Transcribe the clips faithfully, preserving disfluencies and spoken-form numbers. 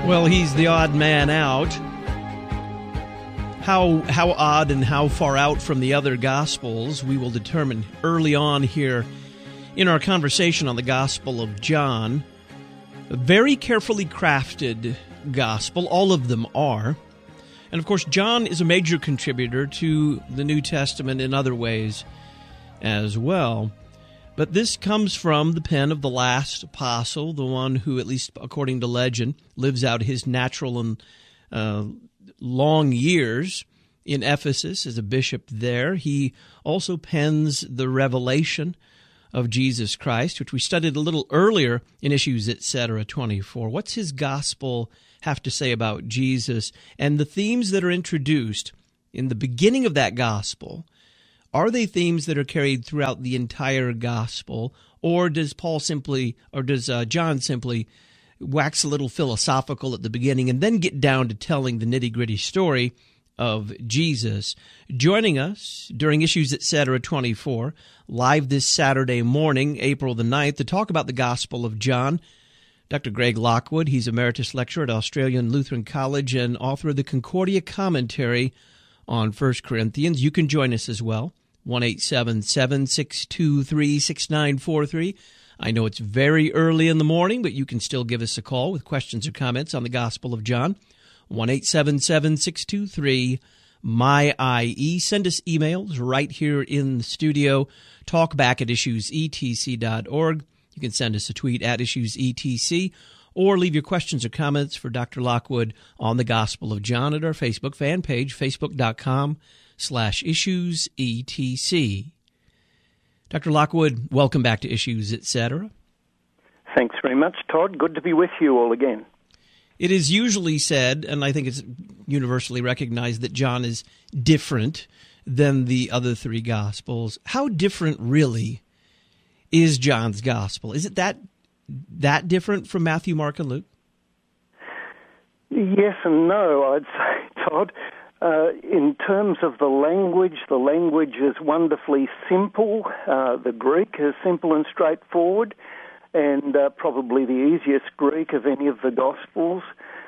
Well, he's the odd man out. How how odd and how far out from the other Gospels we will determine early on here in our conversation on the Gospel of John. A very carefully crafted Gospel, all of them are. And of course, John is a major contributor to the New Testament in other ways as well. But this comes from the pen of the last apostle, the one who, at least according to legend, lives out his natural and uh, long years in Ephesus as a bishop there. He also pens the revelation of Jesus Christ, which we studied a little earlier in Issues, et cetera, twenty-four. What's his gospel have to say about Jesus? And the themes that are introduced in the beginning of that gospel, are they themes that are carried throughout the entire gospel, or does Paul simply, or does uh, John simply wax a little philosophical at the beginning and then get down to telling the nitty-gritty story of Jesus? Joining us during Issues, et cetera, twenty-four, live this Saturday morning, April the ninth, to talk about the Gospel of John, Doctor Greg Lockwood. He's Emeritus Lecturer at Australian Lutheran College and author of the Concordia Commentary on First Corinthians. You can join us as well. one eight seven seven, six two three, six nine four three. I know it's very early in the morning, but you can still give us a call with questions or comments on the Gospel of John. one eight seven seven, six two three, M Y I E. Send us emails right here in the studio. Talkback at issues e t c dot org. You can send us a tweet at issues e t c, or leave your questions or comments for Doctor Lockwood on the Gospel of John at our Facebook fan page, facebook.com slash issues etc. Doctor Lockwood, welcome back to Issues, et cetera. Thanks very much, Todd. Good to be with you all again. It is usually said, and I think it's universally recognized, that John is different than the other three Gospels. How different, really, is John's Gospel? Is it that that different from Matthew, Mark, and Luke? Yes and no, I'd say, Todd. Uh, in terms of the language, the language is wonderfully simple. Uh, the Greek is simple and straightforward, and uh, probably the easiest Greek of any of the Gospels.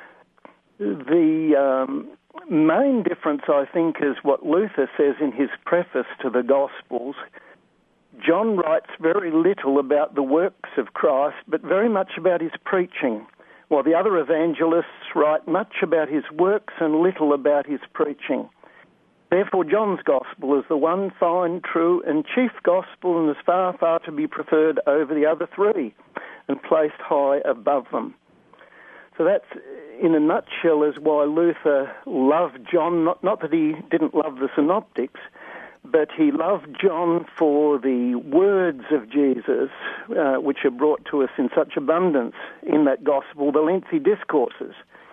The um, main difference, I think, is what Luther says in his preface to the Gospels. John writes very little about the works of Christ, but very much about his preaching, while the other evangelists write much about his works and little about his preaching. Therefore, John's Gospel is the one fine, true, and chief Gospel, and is far, far to be preferred over the other three, and placed high above them. So that's, in a nutshell, is why Luther loved John, not, not that he didn't love the synoptics, but he loved John for the words of Jesus, uh, which are brought to us in such abundance in that gospel, the lengthy discourses.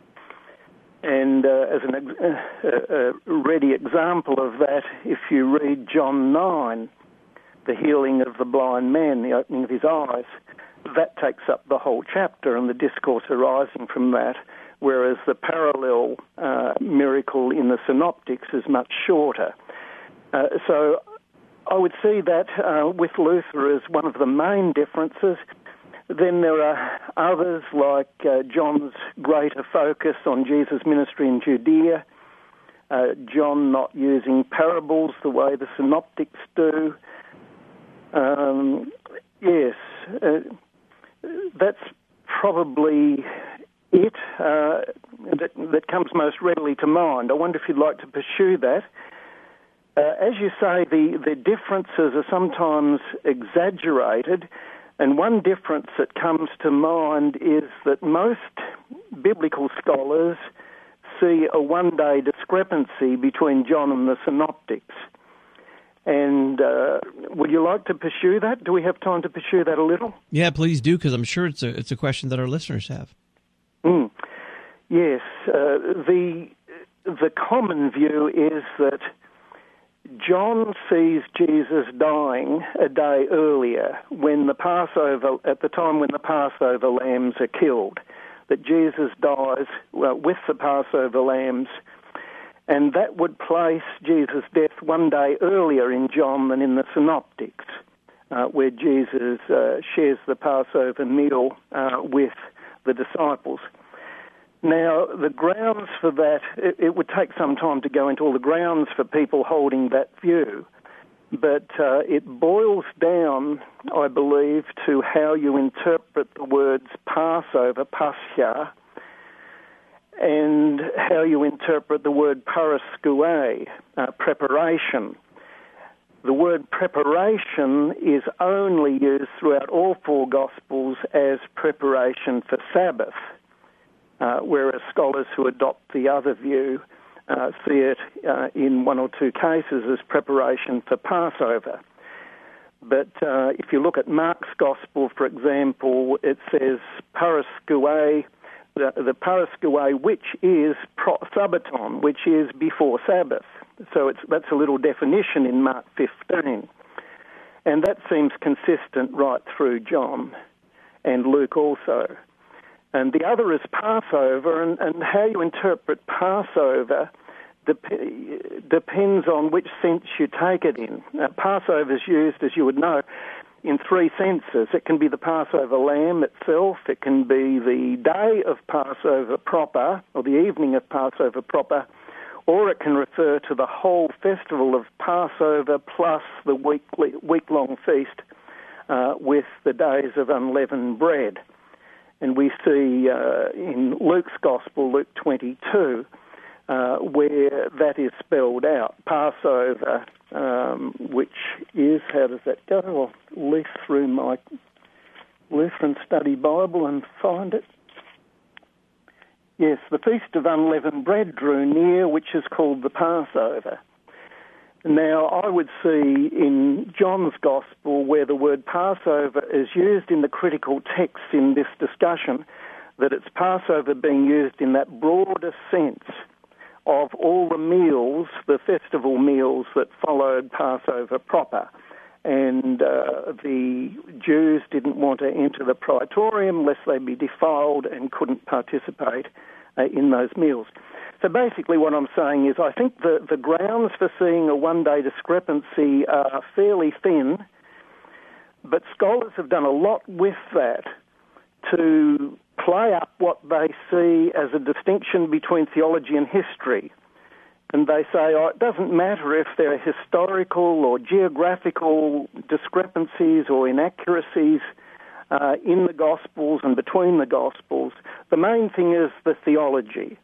And uh, as an, uh, a ready example of that, if you read John nine, the healing of the blind man, the opening of his eyes, that takes up the whole chapter and the discourse arising from that, whereas the parallel uh, miracle in the synoptics is much shorter. Uh, so I would see that uh, with Luther as one of the main differences. Then there are others like uh, John's greater focus on Jesus' ministry in Judea, uh, John not using parables the way the synoptics do. Um, yes, uh, that's probably it uh, that, that comes most readily to mind. I wonder if you'd like to pursue that. Uh, as you say, the, the differences are sometimes exaggerated, and one difference that comes to mind is that most biblical scholars see a one-day discrepancy between John and the synoptics. And uh, would you like to pursue that? Do we have time to pursue that a little? Yeah, please do, because I'm sure it's a, it's a question that our listeners have. Mm. Yes. Uh, the the common view is that John sees Jesus dying a day earlier, when the Passover, at the time when the Passover lambs are killed, that Jesus dies well, with the Passover lambs, and that would place Jesus' death one day earlier in John than in the Synoptics, uh, where Jesus uh, shares the Passover meal uh, with the disciples. Now, the grounds for that, it, it would take some time to go into all the grounds for people holding that view, but uh, it boils down, I believe, to how you interpret the words Passover, Pascha, and how you interpret the word paraskue, uh, preparation. The word preparation is only used throughout all four Gospels as preparation for Sabbath, uh, whereas scholars who adopt the other view uh, see it uh, in one or two cases as preparation for Passover. But uh, if you look at Mark's Gospel, for example, it says paraskue, the, the paraskue, which is pro Sabbaton, which is before Sabbath. So it's, that's a little definition in Mark fifteen. And that seems consistent right through John and Luke also. And the other is Passover, and, and how you interpret Passover dep depends on which sense you take it in. Now, Passover is used, as you would know, in three senses. It can be the Passover lamb itself, it can be the day of Passover proper, or the evening of Passover proper, or it can refer to the whole festival of Passover plus the weekly, week-long feast uh, with the days of unleavened bread. And we see uh, in Luke's Gospel, Luke twenty-two, uh, where that is spelled out. Passover, um, which is, how does that go? I'll leaf through my Lutheran Study Bible and find it. Yes, the Feast of Unleavened Bread drew near, which is called the Passover. Now, I would see in John's Gospel, where the word Passover is used in the critical texts in this discussion, that it's Passover being used in that broader sense of all the meals, the festival meals that followed Passover proper. And uh, the Jews didn't want to enter the praetorium lest they be defiled and couldn't participate uh, in those meals. So basically what I'm saying is I think the, the grounds for seeing a one-day discrepancy are fairly thin, but scholars have done a lot with that to play up what they see as a distinction between theology and history. And they say, oh, it doesn't matter if there are historical or geographical discrepancies or inaccuracies uh, in the Gospels and between the Gospels. The main thing is the theology.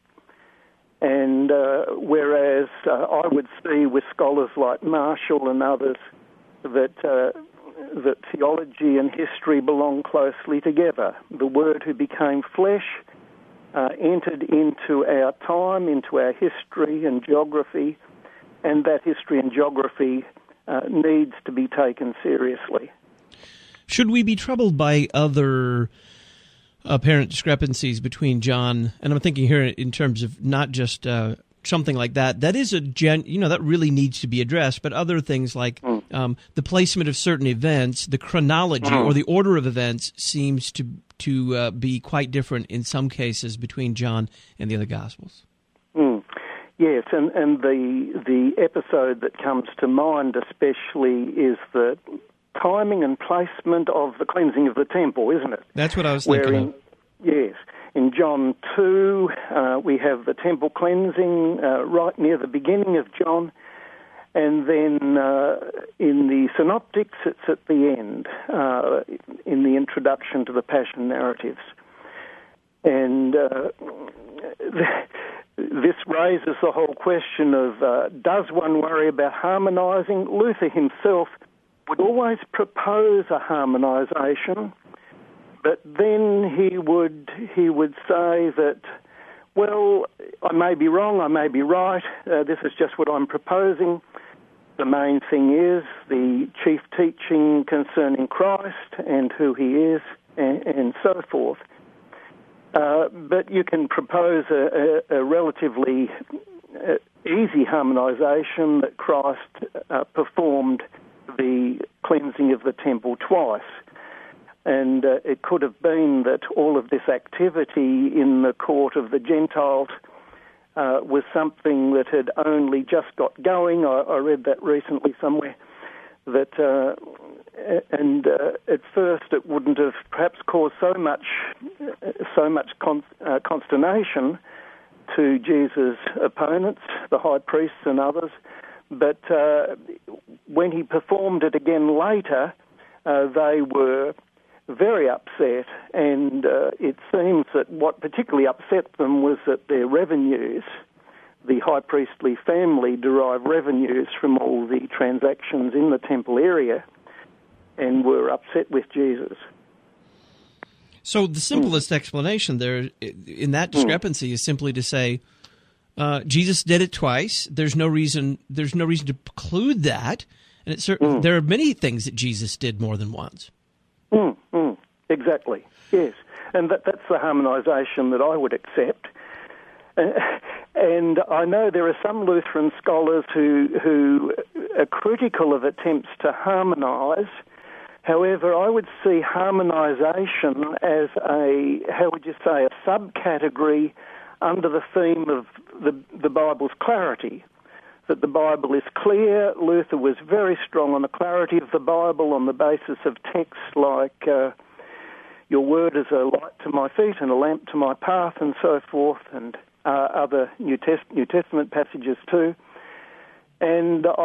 And uh, whereas uh, I would see with scholars like Marshall and others that, uh, that theology and history belong closely together. The Word who became flesh Uh, entered into our time, into our history and geography, and that history and geography uh, needs to be taken seriously. Should we be troubled by other apparent discrepancies between John, and I'm thinking here in terms of not just uh, something like that, that is a gen, you know, that really needs to be addressed, but other things like mm. um, the placement of certain events, the chronology mm. or the order of events seems to to uh, be quite different in some cases between John and the other Gospels. Mm. Yes, and, and the the episode that comes to mind especially is the timing and placement of the cleansing of the temple, isn't it? That's what I was thinking Wherein, of. Yes. In John two, uh, we have the temple cleansing uh, right near the beginning of John, and then uh, in the Synoptics, it's at the end, uh, in the introduction to the Passion narratives. And uh, this raises the whole question of, uh, does one worry about harmonising? Luther himself would always propose a harmonisation, but then he would he would say that, well, I may be wrong, I may be right, uh, this is just what I'm proposing. The main thing is the chief teaching concerning Christ and who he is and, and so forth. Uh, but you can propose a, a, a relatively uh, easy harmonisation that Christ uh, performed the cleansing of the temple twice. And uh, it could have been that all of this activity in the court of the Gentiles uh, was something that had only just got going. I, I read that recently somewhere, that, uh, and uh, at first it wouldn't have perhaps caused so much, so much con- uh, consternation to Jesus' opponents, the high priests and others, but uh, when he performed it again later, uh, they were very upset, and uh, it seems that what particularly upset them was that their revenues, the high priestly family derive revenues from all the transactions in the temple area, and were upset with Jesus. So the simplest mm. explanation there in that discrepancy mm. is simply to say uh, Jesus did it twice. There's no reason. There's no reason to preclude that, and it's certain, mm. there are many things that Jesus did more than once. Mm, mm, exactly. Yes, and that, that's the harmonisation that I would accept. Uh, and I know there are some Lutheran scholars who who are critical of attempts to harmonise. However, I would see harmonisation as a, how would you say, a subcategory under the theme of the, the Bible's clarity, that the Bible is clear. Luther was very strong on the clarity of the Bible on the basis of texts like uh, your word is a light to my feet and a lamp to my path and so forth, and uh, other New, Test- New Testament passages too. And